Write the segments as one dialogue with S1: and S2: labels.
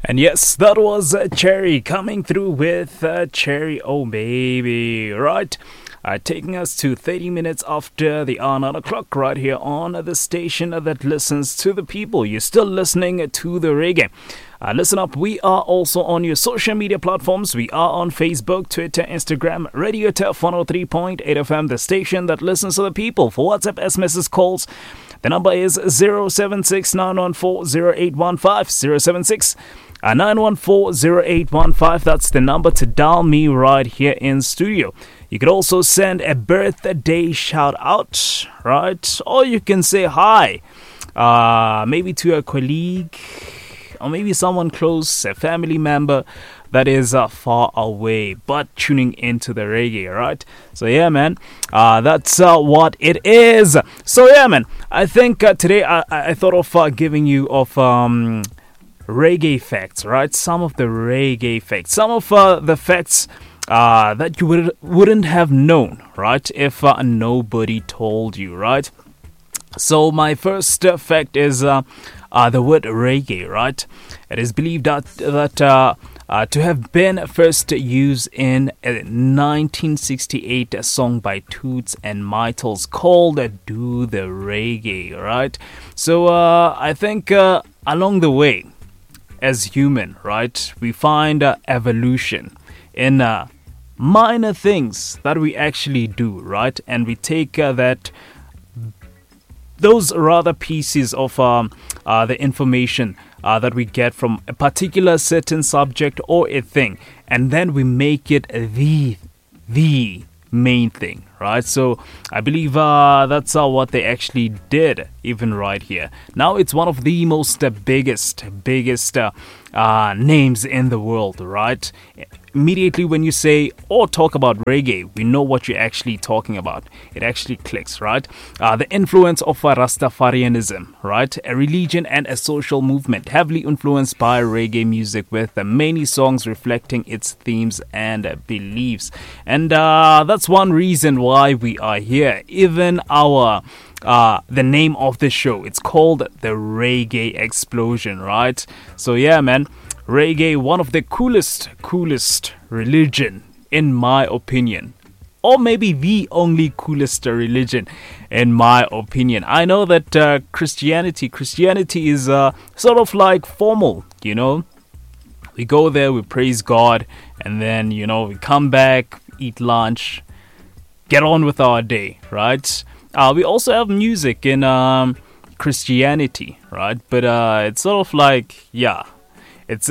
S1: And yes, that was Cherry coming through with Cherry Oh Baby, right? Taking us to 30 minutes after the hour 9 o'clock right here on the station that listens to the people. You're still listening to the reggae. Listen up, we are also on your social media platforms. We are on Facebook, Twitter, Instagram, Radio Turf 103.8 FM, the station that listens to the people. For WhatsApp, SMS calls, the number is 076 914 0815 076 914-0815. That's the number to dial me right here in studio. You could also send a birthday shout out, right? Or you can say hi, maybe to a colleague, or maybe someone close, a family member that is far away but tuning into the reggae, right? So yeah, man, that's what it is. So yeah, man, I think today I thought of giving you reggae facts, right? Some of the reggae facts, some of the facts that you wouldn't have known, right, if nobody told you, right? So my first fact is the word reggae, right? It is believed that to have been first used in a 1968 song by Toots and Maytals called Do the Reggae, right? So I think along the way, as human, right, we find evolution in minor things that we actually do, right? And we take those rather pieces of the information that we get from a particular certain subject or a thing, and then we make it the main thing, right? So I believe that's what they actually did, even right here. Now it's one of the most biggest names in the world, right? Immediately when you say or talk about reggae, we know what you're actually talking about. It actually clicks, right? The influence of Rastafarianism, right? A religion and a social movement heavily influenced by reggae music, with many songs reflecting its themes and beliefs. And that's one reason why we are here. Even our the name of the show, it's called the Reggae Explosion, right? So yeah, man, reggae, one of the coolest religion in my opinion, or maybe the only coolest religion in my opinion. I know that Christianity is sort of like formal, you know. We go there, we praise God, and then, you know, we come back, eat lunch, get on with our day, right? We also have music in Christianity, right? But it's sort of like, yeah, it's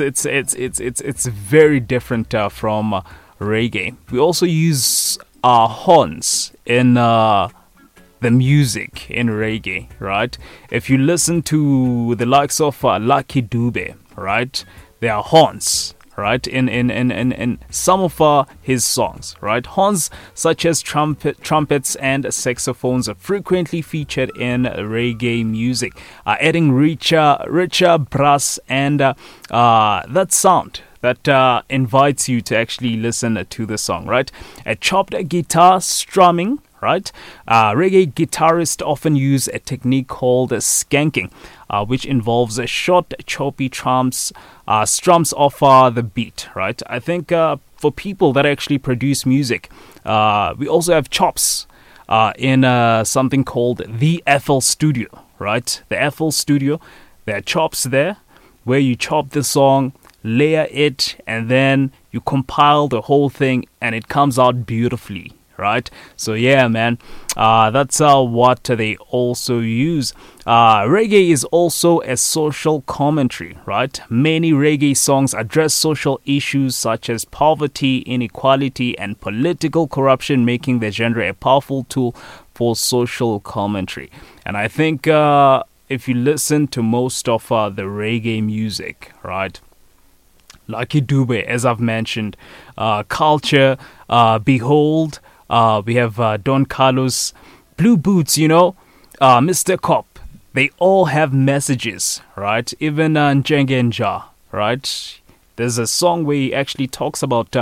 S1: very different from reggae. We also use horns in the music in reggae, right? If you listen to the likes of Lucky Dube, right, there are horns, right, in some of his songs, right? Horns such as trumpets and saxophones are frequently featured in reggae music, adding richer brass and that sound that invites you to actually listen to the song, right? A chopped guitar strumming, right? Reggae guitarists often use a technique called skanking, which involves a short, choppy strums off the beat, right? I think for people that actually produce music, we also have chops in something called the FL Studio, right? The FL Studio, there are chops there where you chop the song, layer it, and then you compile the whole thing, and it comes out beautifully, right? So yeah, man, that's what they also use. Reggae is also a social commentary, right? Many reggae songs address social issues such as poverty, inequality, and political corruption, making the genre a powerful tool for social commentary. And I think if you listen to most of the reggae music, right, Lucky Dube, as I've mentioned, Culture, Behold, we have Don Carlos, Blue Boots, you know, Mr. Cop. They all have messages, right? Even Njenge Nja, right? There's a song where he actually talks about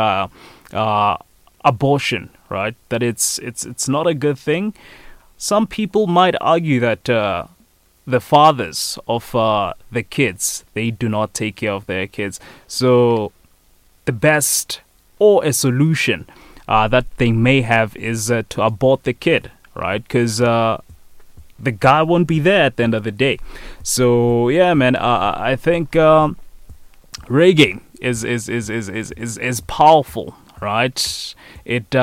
S1: abortion, right? That it's not a good thing. Some people might argue that the fathers of the kids, they do not take care of their kids. So the best or a solution that they may have is to abort the kid, right? Because the guy won't be there at the end of the day. So yeah, man, I think reggae is powerful, right? It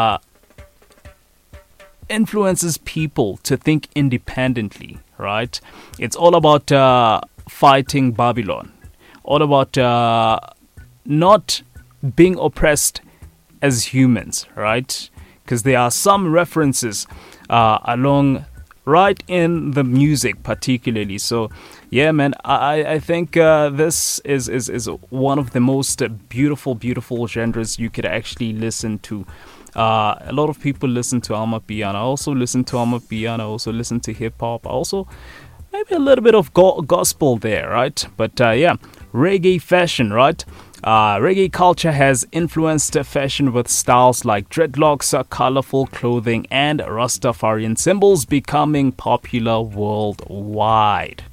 S1: influences people to think independently, right? It's all about fighting Babylon, all about not being oppressed as humans, right? Because there are some references along right in the music particularly. So yeah, man, I think this is one of the most beautiful genres you could actually listen to. A lot of people listen to Amapiano. I also listen to Amapiano. I also listen to hip hop. Also maybe a little bit of gospel there, right? But yeah, reggae fashion, right? Reggae culture has influenced fashion with styles like dreadlocks, colorful clothing, and Rastafarian symbols becoming popular worldwide.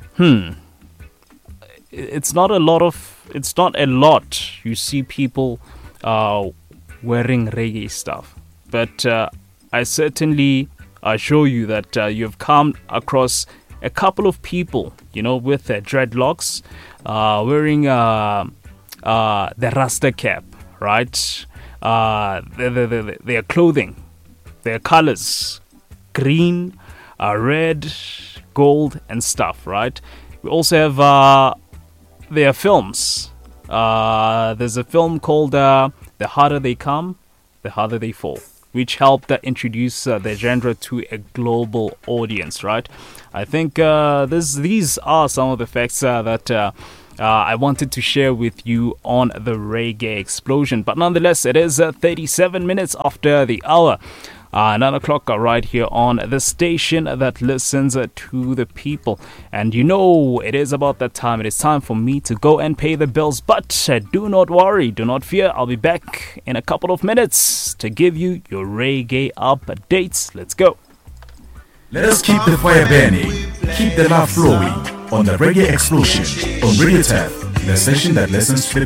S1: It's not a lot. You see people wearing reggae stuff, but I certainly assure you that you've come across a couple of people, with their dreadlocks, wearing the Rasta cap, right? Their clothing, their colors, green, red, gold, and stuff, right? We also have their films. There's a film called The Harder They Come, The Harder They Fall, which helped introduce the genre to a global audience, right? I think these are some of the facts that I wanted to share with you on the Reggae Explosion. But nonetheless, it is 37 minutes after the hour. 9 o'clock right here on the station that listens to the people. And it is about that time. It is time for me to go and pay the bills. But do not worry, do not fear. I'll be back in a couple of minutes to give you your reggae updates. Let's go.
S2: Let us keep the fire burning, keep the love flowing on the Reggae Explosion on Radio Tap, the station that listens to the